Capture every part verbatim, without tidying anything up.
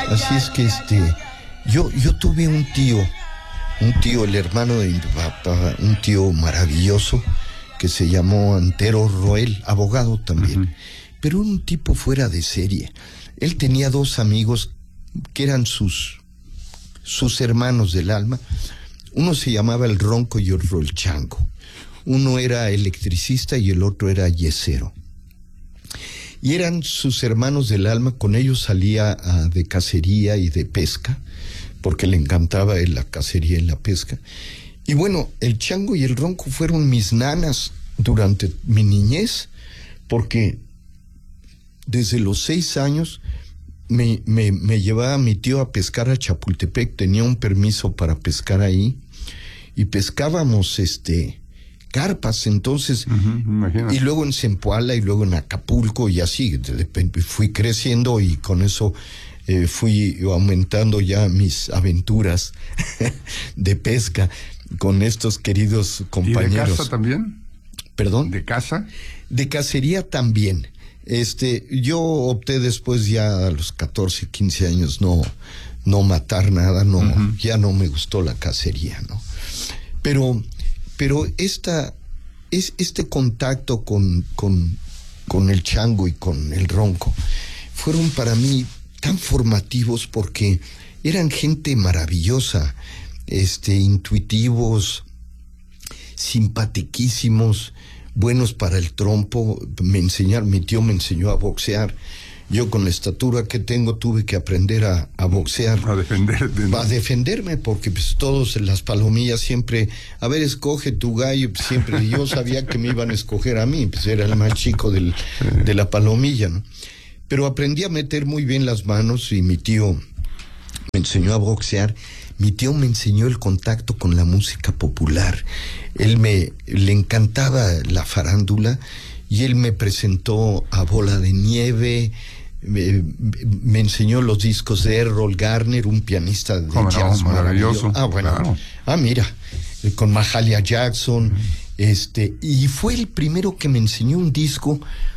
Así es que este, yo, yo tuve un tío, un tío, el hermano de mi papá, un tío maravilloso que se llamó Antero Roel, abogado también, uh-huh. pero un tipo fuera de serie. Él tenía dos amigos que eran sus, sus hermanos del alma. Uno se llamaba el Ronco y otro el Chango. Uno era electricista y el otro era yesero. Y eran sus hermanos del alma, con ellos salía uh, de cacería y de pesca, porque le encantaba la cacería y la pesca. Y bueno, el Chango y el Ronco fueron mis nanas durante mi niñez, porque desde los seis años me, me, me llevaba mi tío a pescar a Chapultepec, tenía un permiso para pescar ahí, y pescábamos este... carpas, entonces, uh-huh, y luego en Zempoala y luego en Acapulco y así, de repente fui creciendo y con eso eh, fui aumentando ya mis aventuras de pesca con estos queridos compañeros. ¿Y de caza también? ¿Perdón? ¿De caza? De cacería también. Este, yo opté después ya a los catorce, quince años no, no matar nada, no, uh-huh. ya no me gustó la cacería, ¿no? Pero Pero esta, es, este contacto con, con, con el Chango y con el Ronco fueron para mí tan formativos porque eran gente maravillosa, este, intuitivos, simpatiquísimos, buenos para el trompo. Me enseñaron, mi tío me enseñó a boxear. Yo con la estatura que tengo tuve que aprender a, a boxear. A defenderte, ¿no? A defenderme, porque pues todos en las palomillas siempre, a ver, escoge tu gallo, pues, siempre. Yo sabía que me iban a escoger a mí, pues era el más chico del, de la palomilla, ¿no? Pero aprendí a meter muy bien las manos y mi tío me enseñó a boxear. Mi tío me enseñó el contacto con la música popular. Él me, le encantaba la farándula y él me presentó a Bola de Nieve. Me, me enseñó los discos de Errol Garner, un pianista de Como jazz no, maravilloso. maravilloso. Ah, bueno. Claro. Ah, mira, con Mahalia Jackson. Uh-huh. Este, y fue el primero que me enseñó un disco.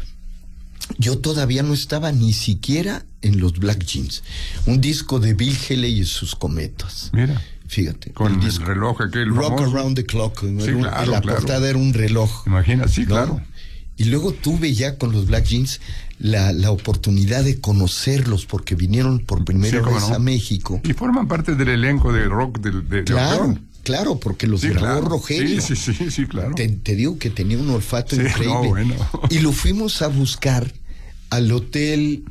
Yo todavía no estaba ni siquiera en los Black Jeans. Un disco de Bill Haley y sus cometas. Mira. Fíjate. Con el, el disco, reloj aquel Rock famoso. Around the Clock. Sí, un, claro, la claro. portada era un reloj. Imagina, sí, ¿no? claro. Y luego tuve ya con los Black Jeans la, la oportunidad de conocerlos porque vinieron por primera sí, vez no. a México. Y forman parte del elenco de rock de, de, claro, de claro, porque los sí, grabó claro. Rogelio. Sí, sí, sí, sí, claro. Te, te digo que tenía un olfato sí, increíble. No, bueno. Y lo fuimos a buscar al Hotel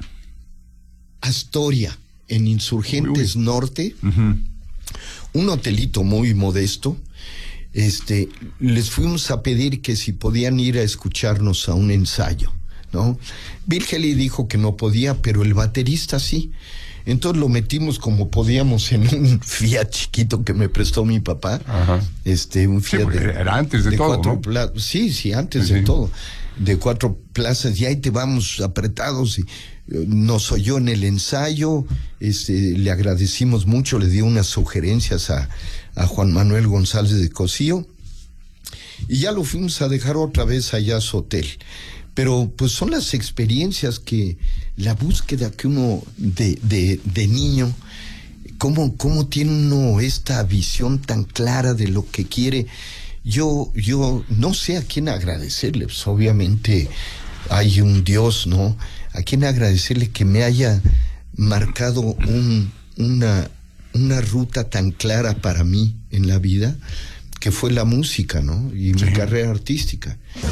Astoria en Insurgentes uy, uy. Norte. Uh-huh. Un hotelito muy modesto. Este, les fuimos a pedir que si podían ir a escucharnos a un ensayo, ¿no? Bill Haley dijo que no podía, pero el baterista sí. Entonces lo metimos como podíamos en un Fiat chiquito que me prestó mi papá. Ajá. Este, un Fiat sí, de, era antes de, de todo, cuatro ¿no? pla- sí, sí, antes sí, de sí. todo. De cuatro plazas, y ahí te vamos apretados. Y uh, nos oyó en el ensayo, este, le agradecimos mucho, le dio unas sugerencias a, a Juan Manuel González de Cosío, y ya lo fuimos a dejar otra vez allá a su hotel. Pero pues son las experiencias que, la búsqueda que uno de, de, de niño, cómo, cómo tiene uno esta visión tan clara de lo que quiere. Yo, yo no sé a quién agradecerle, pues obviamente hay un Dios, ¿no? A quién agradecerle que me haya marcado un, una, una ruta tan clara para mí en la vida, que fue la música, ¿no? Y sí. mi carrera artística.